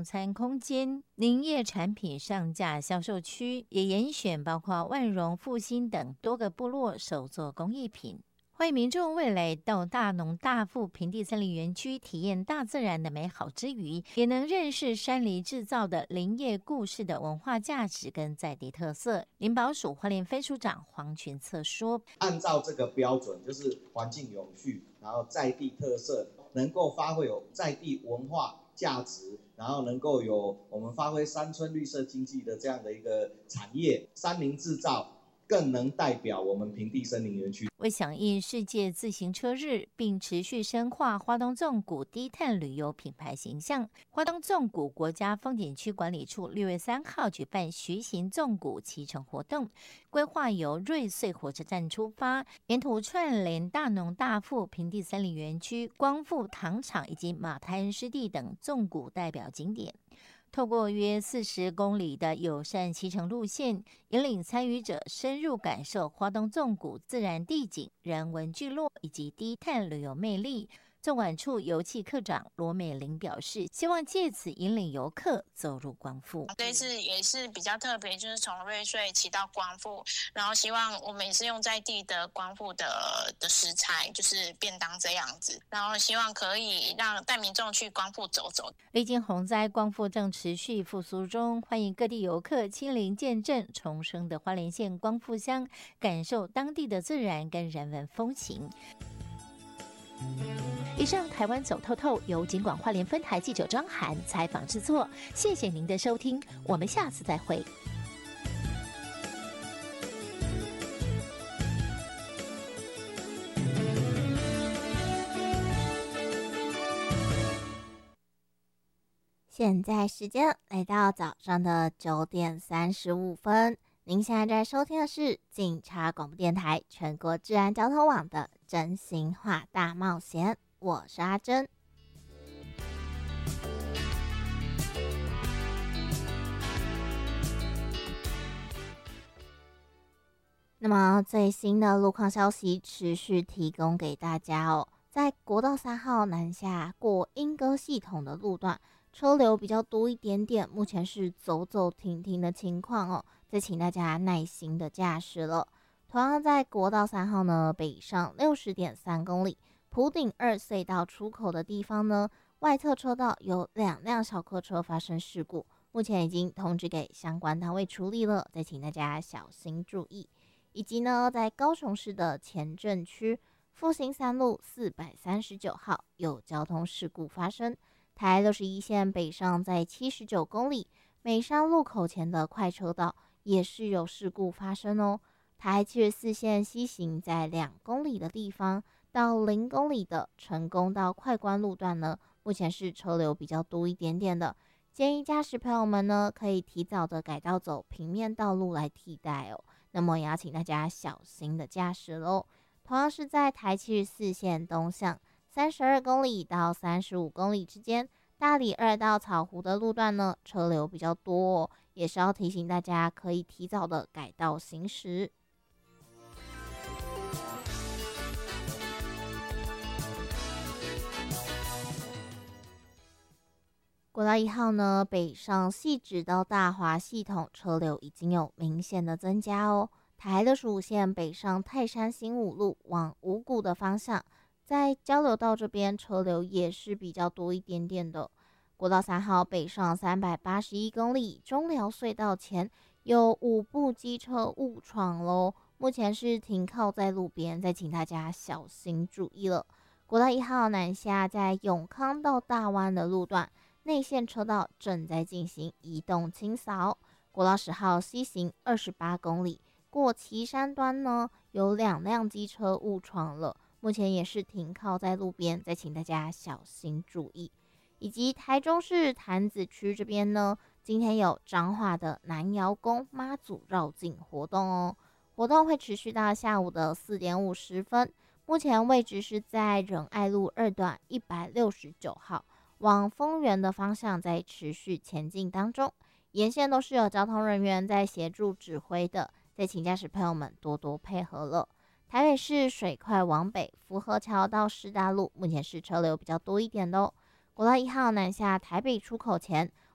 用餐空间、林业产品上架销售区，也严选包括万荣、复兴等多个部落手作工艺品。欢迎民众未来到大农大富平地森林园区体验大自然的美好之余，也能认识山梨制造的林业故事的文化价值跟在地特色。林保署花莲分署长黄群策说：“ 按照这个标准，就是环境永续，然后在地特色，能够发挥有在地文化价值，然后能够有我们发挥山村绿色经济的这样的一个产业，山林制造。”更能代表我们平地森林园区。 为响应世界自行车日，并持续深化花东纵谷低碳旅游品牌形象，花东纵谷国家风景区管理处6月3号举办徐行纵谷骑乘活动，规划由瑞穗火车站出发，沿途串联大农大富平地森林园区、光复糖厂以及马太恩湿地等纵谷代表景点。透过约40公里的友善骑乘路线，引领参与者深入感受花东纵谷自然地景、人文聚落以及低碳旅游魅力。纵管处游憩科长罗美玲表示，希望借此引领游客走入光复。 这次也是比较特别，就是从瑞穗骑到光复，然后希望我们也是用在地的光复的食材，就是便当这样子，然后希望可以带民众去光复走走。 历经洪灾，光复正持续复苏中，欢迎各地游客亲临见证重生的花莲县光复乡，感受当地的自然跟人文风情。以上台湾走透透由警广花莲分台记者张涵采访制作，谢谢您的收听，我们下次再会。 现在时间来到早上的9点35分，您现在在收听的是警察广播电台全国治安交通网的真心话大冒险，我是阿珍。那么最新的路况消息持续提供给大家哦，在国道3号南下过莺歌系统的路段，车流比较多一点点，目前是走走停停的情况哦，再请大家耐心的驾驶了。同样在国道3号呢，北上60.3公里，埔顶2隧道出口的地方呢，外侧车道有2辆小客车发生事故，目前已经通知给相关单位处理了，再请大家小心注意。以及呢，在高雄市的前镇区复兴3路439号有交通事故发生，台61线北上在79公里，美山路口前的快车道也是有事故发生哦。台74线西行在2公里的地方到0公里的成功到快关路段呢，目前是车流比较多一点点的，建议驾驶朋友们呢可以提早的改道走平面道路来替代哦。那么也要请大家小心的驾驶咯。同样是在台74线东向32公里到35公里之间，大里2到草湖的路段呢，车流比较多哦，也是要提醒大家可以提早的改道行驶。国道1号呢，北上汐止到大华系统车流已经有明显的增加哦。台65线北上泰山新五路往五股的方向，在交流道这边车流也是比较多一点点的。国道3号北上381公里，中寮隧道前有5部机车误闯咯，目前是停靠在路边，再请大家小心注意了。国道1号南下在永康到大湾的路段，内线车道正在进行移动清扫。国道10号西行28公里，过旗山端呢有2辆机车误闯了，目前也是停靠在路边，再请大家小心注意。以及台中市潭子区这边呢，今天有彰化的南瑶宫妈祖绕境活动哦，活动会持续到下午的4点50分，目前位置是在仁爱路2段169号。往丰原的方向在持续前进当中，沿线都是有交通人员在协助指挥的，再请驾驶朋友们多多配合了。台北市水快往北，福和桥到师大路目前是车流比较多一点的哦。国道1号南下台北出口前，